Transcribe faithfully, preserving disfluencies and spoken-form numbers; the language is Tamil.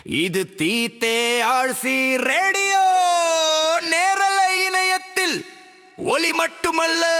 இது தீத்தே ஆழ்சி ரேடியோ நேரலை இணையத்தில் ஒலி மட்டுமல்ல